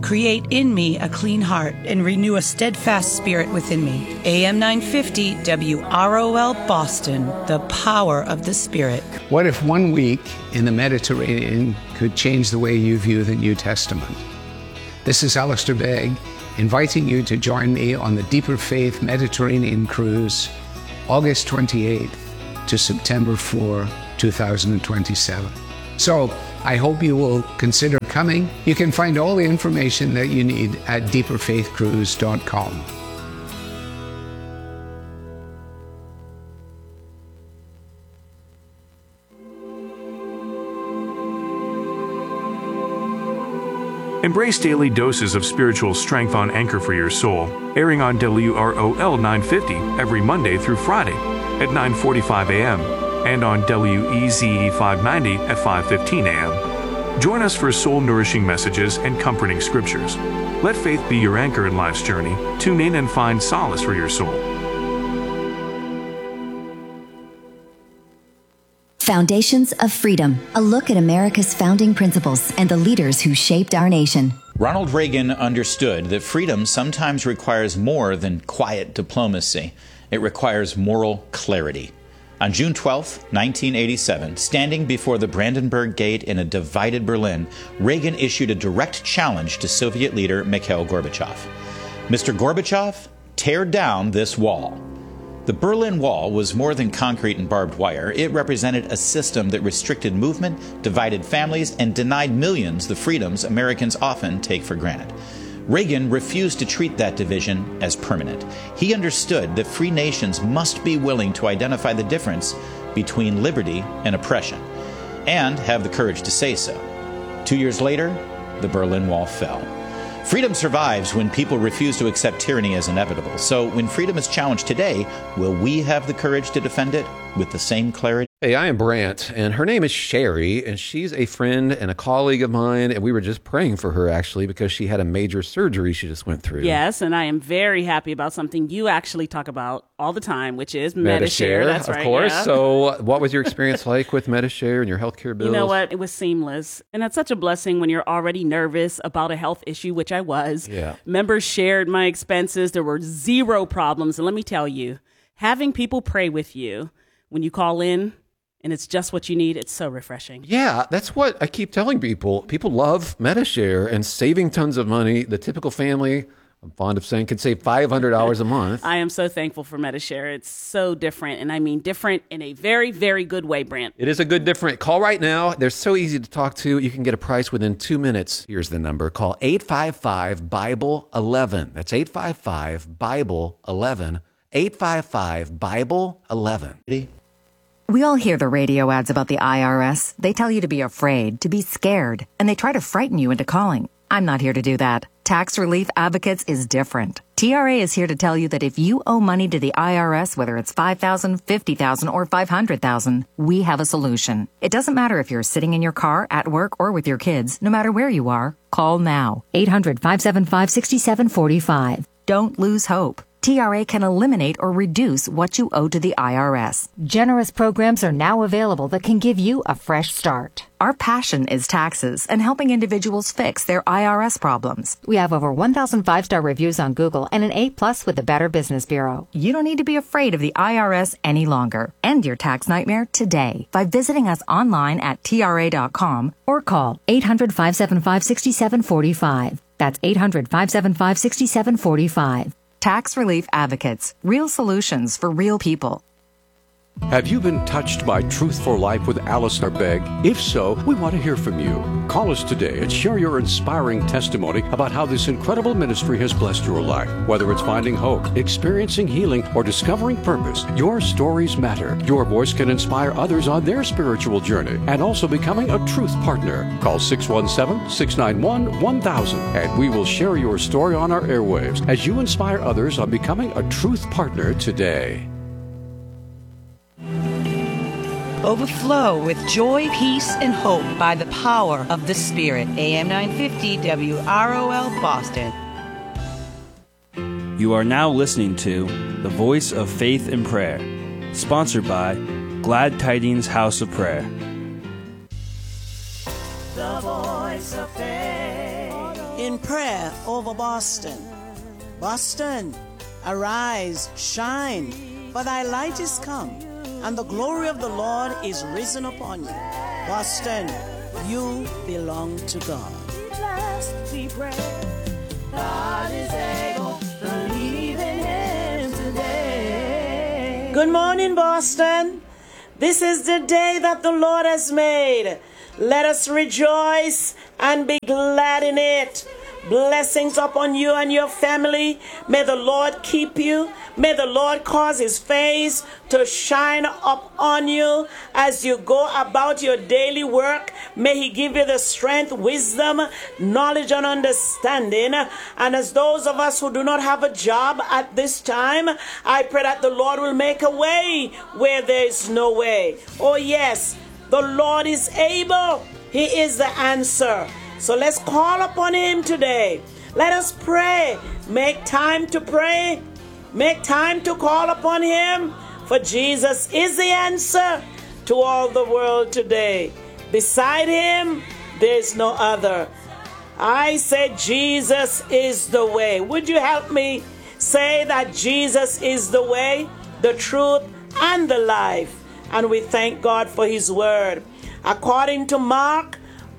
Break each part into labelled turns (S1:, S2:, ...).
S1: Create in me a clean heart and renew a steadfast spirit within me. AM 950 WROL Boston, the power of the Spirit.
S2: What if 1 week in the Mediterranean could change the way you view the New Testament? This is Alistair Begg, inviting you to join me on the Deeper Faith Mediterranean Cruise, August 28th to September 4, 2027. So I hope you will consider coming. You can find all the information that you need at deeperfaithcruise.com.
S3: Embrace daily doses of spiritual strength on Anchor for Your Soul, airing on WROL 950 every Monday through Friday at 9:45 a.m. and on WEZE 590 at 5:15 a.m. Join us for soul-nourishing messages and comforting scriptures. Let faith be your anchor in life's journey. Tune in and find solace for your soul.
S4: Foundations of Freedom, a look at America's founding principles and the leaders who shaped our nation.
S5: Ronald Reagan understood that freedom sometimes requires more than quiet diplomacy. It requires moral clarity. On June 12, 1987, standing before the Brandenburg Gate in a divided Berlin, Reagan issued a direct challenge to Soviet leader Mikhail Gorbachev. Mr. Gorbachev, tear down this wall. The Berlin Wall was more than concrete and barbed wire. It represented a system that restricted movement, divided families, and denied millions the freedoms Americans often take for granted. Reagan refused to treat that division as permanent. He understood that free nations must be willing to identify the difference between liberty and oppression, and have the courage to say so. 2 years later, the Berlin Wall fell. Freedom survives when people refuse to accept tyranny as inevitable. So when freedom is challenged today, will we have the courage to defend it with the same clarity?
S6: Hey, I am Brant, and her name is Sherry, and she's a friend and a colleague of mine, and we were just praying for her, actually, because she had a major surgery she just went through.
S7: Yes, and I am very happy about something you actually talk about all the time, which is Medi-Share. That's right,
S6: of course.
S7: Yeah.
S6: So what was your experience like with Medi-Share and your healthcare bills?
S7: You know what? It was seamless, and that's such a blessing when you're already nervous about a health issue, which I was.
S6: Yeah.
S7: Members shared my expenses. There were zero problems, and let me tell you, having people pray with you when you call in, and it's just what you need, it's so refreshing.
S6: Yeah, that's what I keep telling people. People love Medi-Share and saving tons of money. The typical family, I'm fond of saying, can save $500 a month.
S7: I am so thankful for Medi-Share. It's so different, and I mean different in a very, very good way, Brant.
S6: It is a good different. Call right now. They're so easy to talk to. You can get a price within 2 minutes. Here's the number. Call 855-BIBLE-11. That's 855-BIBLE-11. 855-BIBLE-11.
S8: We all hear the radio ads about the IRS. They tell you to be afraid, to be scared, and they try to frighten you into calling. I'm not here to do that. Tax Relief Advocates is different. TRA is here to tell you that if you owe money to the IRS, whether it's $5,000, $50,000, or $500,000, we have a solution. It doesn't matter if you're sitting in your car, at work, or with your kids. No matter where you are, call now. 800-575-6745. Don't lose hope. TRA can eliminate or reduce what you owe to the IRS.
S9: Generous programs are now available that can give you a fresh start.
S8: Our passion is taxes and helping individuals fix their IRS problems.
S9: We have over 1,000 5-star reviews on Google and an A+ with the Better Business Bureau.
S8: You don't need to be afraid of the IRS any longer. End your tax nightmare today by visiting us online at TRA.com or call 800-575-6745. That's 800-575-6745. Tax Relief Advocates. Real solutions for real people.
S10: Have you been touched by Truth for Life with Alistair Begg? If so, we want to hear from you. Call us today and share your inspiring testimony about how this incredible ministry has blessed your life. Whether it's finding hope, experiencing healing, or discovering purpose, your stories matter. Your voice can inspire others on their spiritual journey and also becoming a truth partner. Call 617-691-1000 and we will share your story on our airwaves as you inspire others on becoming a truth partner today.
S1: Overflow with joy, peace, and hope by the power of the Spirit. AM 950 WROL Boston.
S11: You are now listening to The Voice of Faith and Prayer, sponsored by Glad Tidings House of Prayer.
S12: The Voice of Faith. in prayer over Boston. Boston, arise, shine, for thy light is come, and the glory of the Lord is risen upon you. Boston, you belong to God.
S13: We pray. God is able, believe in him today.
S12: Good morning, Boston. This is the day that the Lord has made. Let us rejoice and be glad in it. Blessings upon you and your family. May the Lord keep you. May the Lord cause his face to shine up on you as you go about your daily work. May he give you the strength, wisdom, knowledge, and understanding. And as those of us who do not have a job at this time, I pray that the Lord will make a way where there is no way. Oh yes, the Lord is able. He is the answer. So let's call upon him today. Let us pray. Make time to pray. Make time to call upon him. For Jesus is the answer to all the world today. Beside him, there is no other. I said Jesus is the way. Would you help me say that Jesus is the way, the truth, and the life? And we thank God for his word. According to Mark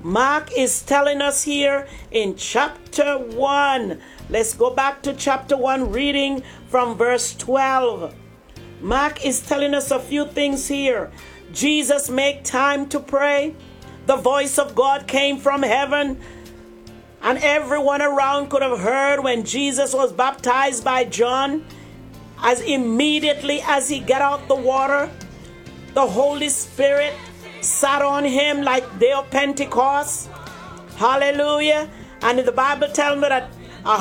S12: is telling us here in chapter 1. Let's go back to chapter 1, reading from verse 12. Mark is telling us a few things here. Jesus made time to pray. The voice of God came from heaven, and everyone around could have heard when Jesus was baptized by John. As immediately as he got out the water, the Holy Spirit sat on him like day of Pentecost. Hallelujah. And the Bible tells me that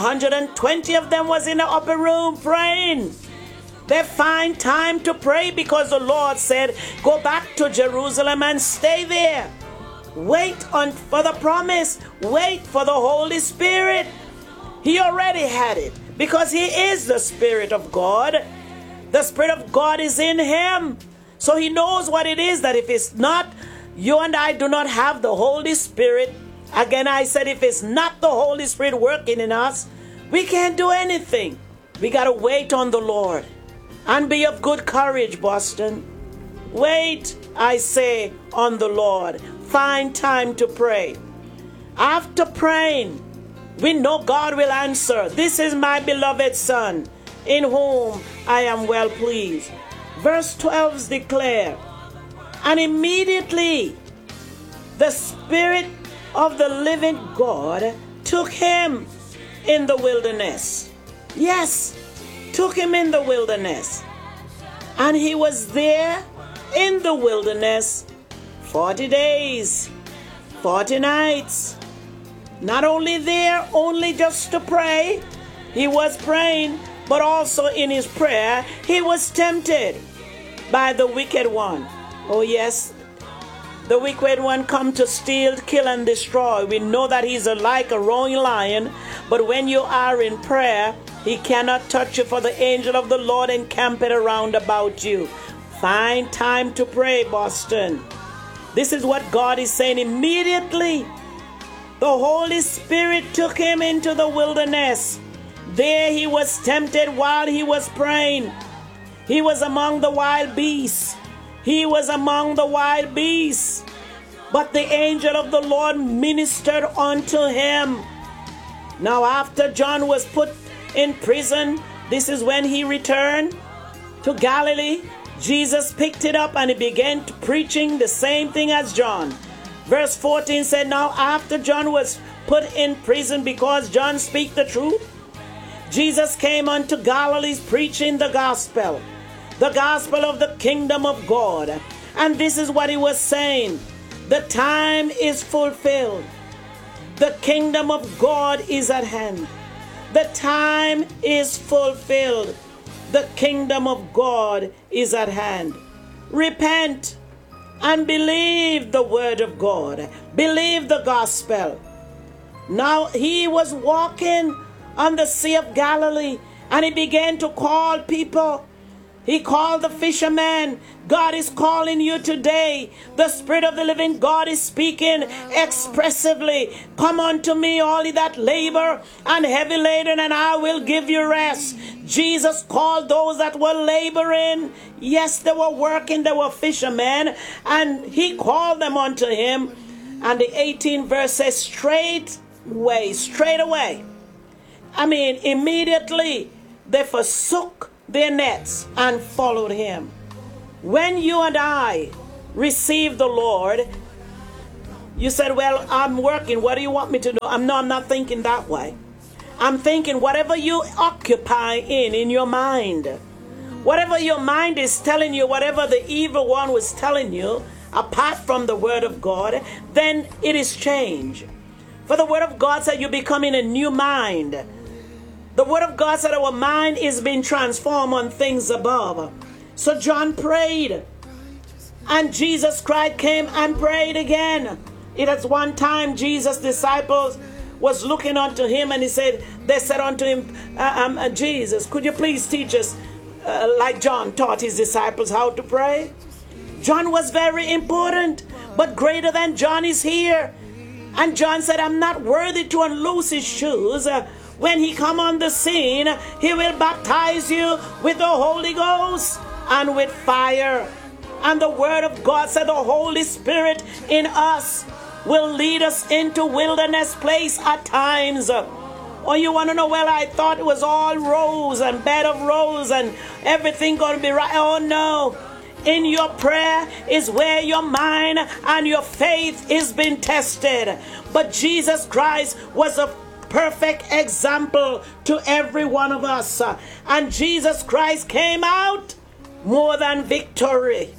S12: 120 of them was in the upper room praying. They find time to pray because the Lord said, go back to Jerusalem and stay there. Wait for the promise. Wait for the Holy Spirit. He already had it because he is the Spirit of God. The Spirit of God is in him. So he knows what it is that if it's not, you and I do not have the Holy Spirit. Again, I said if it's not the Holy Spirit working in us, we can't do anything. We got to wait on the Lord. And be of good courage, Boston. Wait, I say, on the Lord. Find time to pray. After praying, we know God will answer. This is my beloved Son, in whom I am well pleased. Verse 12 declares, and immediately the Spirit of the living God took him in the wilderness. Yes, took him in the wilderness. And he was there in the wilderness 40 days, 40 nights. Not only there, only just to pray. He was praying, but also in his prayer, he was tempted by the wicked one. Oh yes, the wicked one come to steal, kill, and destroy. We know that he's like a roaring lion, but when you are in prayer, he cannot touch you, for the angel of the Lord encampeth around about you. Find time to pray, Boston. This is what God is saying. Immediately, the Holy Spirit took him into the wilderness. There he was tempted while he was praying. He was among the wild beasts. He was among the wild beasts. But the angel of the Lord ministered unto him. Now after John was put in prison, this is when he returned to Galilee. Jesus picked it up and he began preaching the same thing as John. Verse 14 said, now after John was put in prison because John speak the truth, Jesus came unto Galilee preaching the gospel of the kingdom of God. And this is what he was saying. The time is fulfilled. The kingdom of God is at hand. The time is fulfilled. The kingdom of God is at hand. Repent and believe the word of God. Believe the gospel. Now he was walking on the Sea of Galilee and he began to call people. He called the fishermen. God is calling you today. The Spirit of the living God is speaking expressively. Come unto me, all ye that labor and heavy laden, and I will give you rest. Jesus called those that were laboring. Yes, they were working, they were fishermen, and he called them unto him. And the 18th verse says, straight away. I mean, immediately they forsook their nets and followed him. When you and I receive the Lord, you said, well, I'm working. What do you want me to do? I'm not thinking that way. I'm thinking whatever you occupy in your mind, whatever your mind is telling you, whatever the evil one was telling you, apart from the word of God, then it is change. For the word of God said you're becoming a new mind. The word of God said our mind is being transformed on things above. So John prayed, and Jesus Christ came and prayed again. It was one time Jesus' disciples was looking unto him, and they said unto him, Jesus, could you please teach us, like John taught his disciples how to pray? John was very important, but greater than John is here. And John said, I'm not worthy to unloose his shoes. When he come on the scene, he will baptize you with the Holy Ghost and with fire. And the word of God said the Holy Spirit in us will lead us into wilderness place at times. Oh, you want to know, well, I thought it was all rose and bed of rose and everything going to be right. Oh, no. In your prayer is where your mind and your faith is being tested. But Jesus Christ was a perfect example to every one of us. And Jesus Christ came out more than victorious.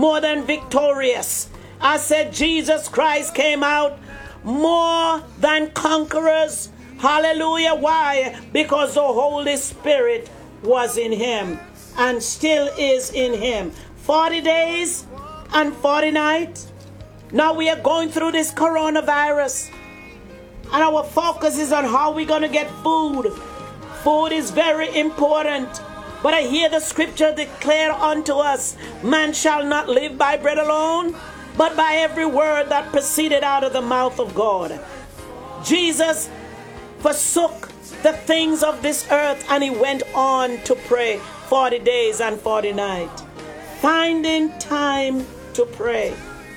S12: I said Jesus Christ came out more than conquerors. Hallelujah. Why? Because the Holy Spirit was in him and still is in him. 40 days and 40 nights. Now we are going through this coronavirus, and our focus is on how we're going to get food. Food is very important. But I hear the scripture declare unto us, man shall not live by bread alone, but by every word that proceeded out of the mouth of God. Jesus forsook the things of this earth, and he went on to pray 40 days and 40 nights. Finding time to pray.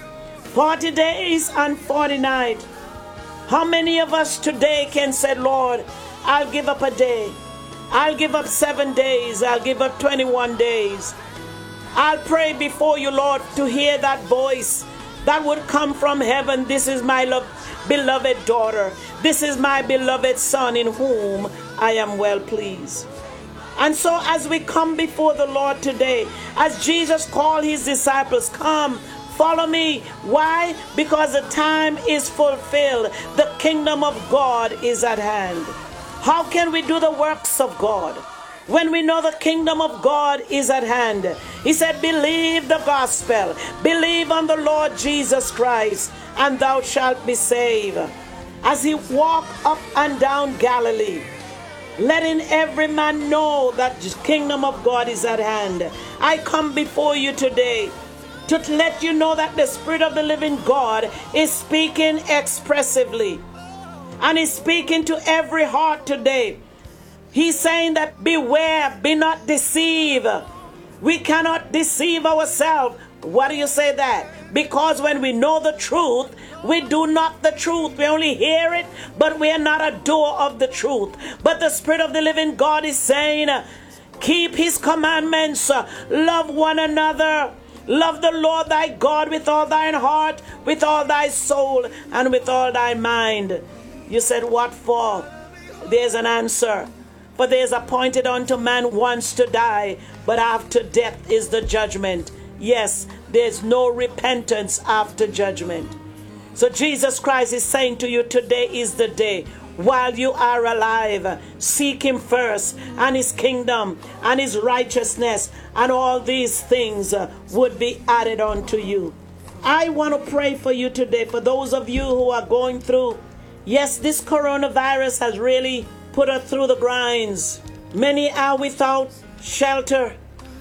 S12: 40 days and 40 nights. How many of us today can say, Lord, I'll give up a day. I'll give up 7 days. I'll give up 21 days. I'll pray before you, Lord, to hear that voice that would come from heaven. This is my beloved daughter. This is my beloved son in whom I am well pleased. And so as we come before the Lord today, as Jesus called his disciples, come, follow me. Why? Because the time is fulfilled. The kingdom of God is at hand. How can we do the works of God when we know the kingdom of God is at hand? He said, believe the gospel. Believe on the Lord Jesus Christ, and thou shalt be saved. As he walked up and down Galilee, letting every man know that the kingdom of God is at hand. I come before you today to let you know that the Spirit of the living God is speaking expressively. And he's speaking to every heart today. He's saying that beware, be not deceived. We cannot deceive ourselves. Why do you say that? Because when we know the truth, we do not the truth. We only hear it, but we are not a doer of the truth. But the Spirit of the living God is saying, keep his commandments, love one another, love the Lord thy God with all thine heart, with all thy soul, and with all thy mind. You said, what for? There's an answer. For there is appointed unto man once to die, but after death is the judgment. Yes, there's no repentance after judgment. So Jesus Christ is saying to you, today is the day. While you are alive, seek him first, and his kingdom, and his righteousness, and all these things would be added unto you. I want to pray for you today, for those of you who are going through. Yes, this coronavirus has really put us through the grinds. Many are without shelter.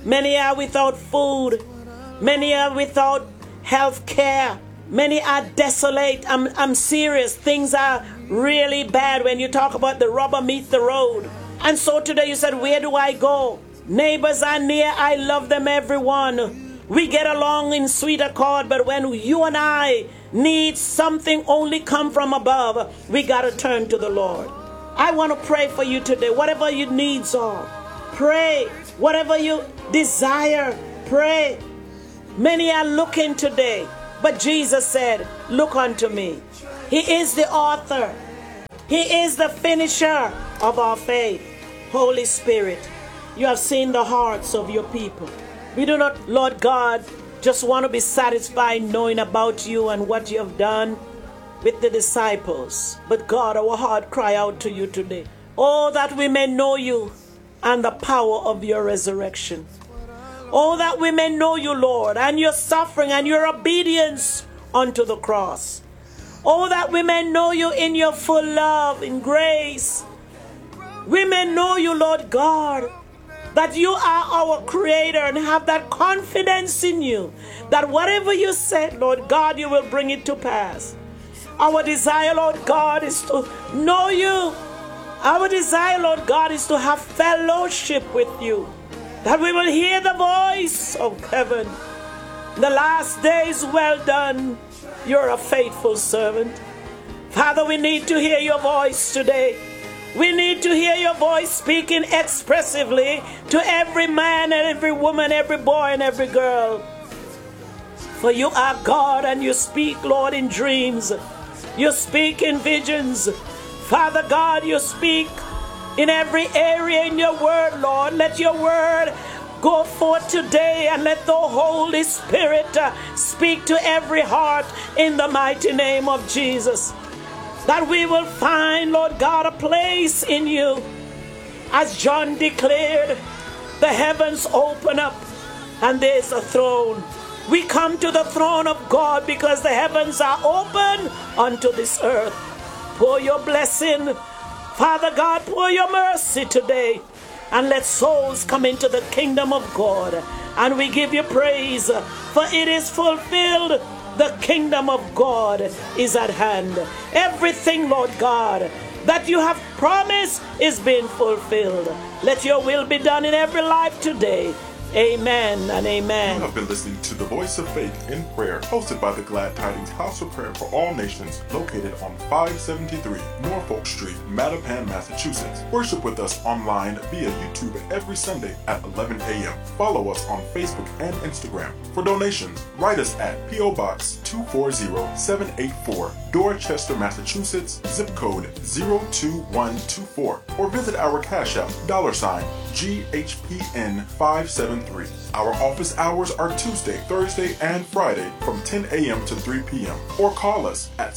S12: Many are without food. Many are without health care. Many are desolate. I'm serious. Things are really bad when you talk about the rubber meets the road. And so today you said, where do I go? Neighbors are near. I love them, everyone. We get along in sweet accord, but when you and I need something only come from above, we got to turn to the Lord. I want to pray for you today. Whatever your needs are, pray. Whatever you desire, pray. Many are looking today, but Jesus said, look unto me. He is the author. He is the finisher of our faith. Holy Spirit, you have seen the hearts of your people. We do not, Lord God, just want to be satisfied knowing about you and what you have done with the disciples. But God, our heart cry out to you today. Oh, that we may know you and the power of your resurrection. Oh, that we may know you, Lord, and your suffering and your obedience unto the cross. Oh, that we may know you in your full love, in grace. We may know you, Lord God, that you are our creator and have that confidence in you, that whatever you said, Lord God, you will bring it to pass. Our desire, Lord God, is to know you. Our desire, Lord God, is to have fellowship with you, that we will hear the voice of heaven. The last days, well done. You're a faithful servant. Father, we need to hear your voice today. We need to hear your voice speaking expressively to every man and every woman, every boy and every girl. For you are God and you speak, Lord, in dreams. You speak in visions. Father God, you speak in every area in your word, Lord. Let your word go forth today and let the Holy Spirit speak to every heart in the mighty name of Jesus. That we will find, Lord God, a place in you. As John declared, the heavens open up and there's a throne. We come to the throne of God because the heavens are open unto this earth. Pour your blessing, Father God, pour your mercy today. And let souls come into the kingdom of God. And we give you praise, for it is fulfilled. The kingdom of God is at hand. Everything, Lord God, that you have promised is being fulfilled. Let your will be done in every life today. Amen and amen.
S14: You have been listening to The Voice of Faith in Prayer, hosted by the Glad Tidings House of Prayer for All Nations, located on 573 Norfolk Street, Mattapan, Massachusetts. Worship with us online via YouTube every Sunday at 11 a.m. Follow us on Facebook and Instagram. For donations, write us at P.O. Box 240784, Dorchester, Massachusetts, zip code 02124, or visit our Cash App, $GHPN 573. Our office hours are Tuesday, Thursday, and Friday from 10 a.m. to 3 p.m. or call us at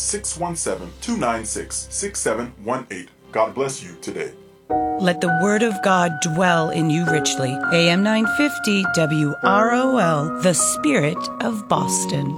S14: 617-296-6718. God bless you today.
S1: Let the word of God dwell in you richly. AM 950 WROL, the Spirit of Boston.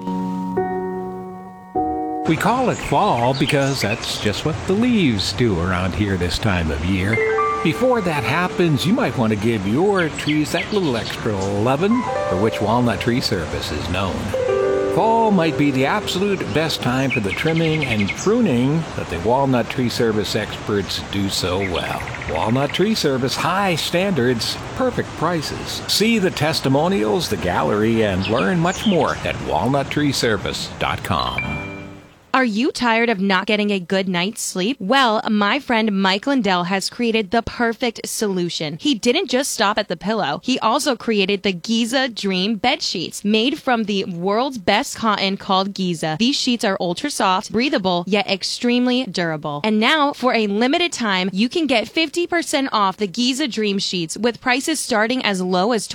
S15: We call it fall because that's just what the leaves do around here this time of year. Before that happens, you might want to give your trees that little extra lovin', for which Walnut Tree Service is known. Fall might be the absolute best time for the trimming and pruning that the Walnut Tree Service experts do so well. Walnut Tree Service, high standards, perfect prices. See the testimonials, the gallery, and learn much more at walnuttreeservice.com.
S16: Are you tired of not getting a good night's sleep? Well, my friend Mike Lindell has created the perfect solution. He didn't just stop at the pillow. He also created the Giza Dream bed sheets, made from the world's best cotton called Giza. These sheets are ultra soft, breathable, yet extremely durable. And now, for a limited time, you can get 50% off the Giza Dream sheets with prices starting as low as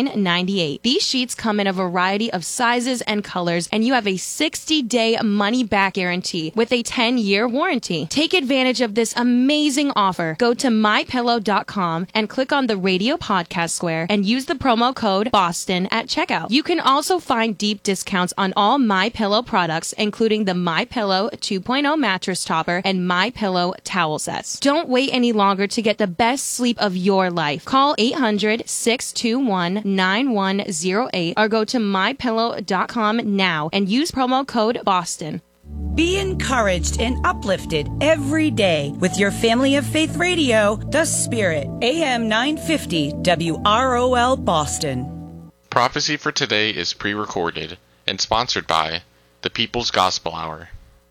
S16: $29.98. These sheets come in a variety of sizes and colors, and you have a 60-day money money-back guarantee with a 10-year warranty. Take advantage of this amazing offer. Go to MyPillow.com and click on the radio podcast square and use the promo code BOSTON at checkout. You can also find deep discounts on all MyPillow products, including the MyPillow 2.0 mattress topper and MyPillow towel sets. Don't wait any longer to get the best sleep of your life. Call 800-621-9108 or go to MyPillow.com now and use promo code BOSTON.
S1: Be encouraged and uplifted every day with your Family of Faith Radio, The Spirit, AM 950 WROL Boston.
S17: Prophecy for today is pre-recorded and sponsored by the People's Gospel Hour.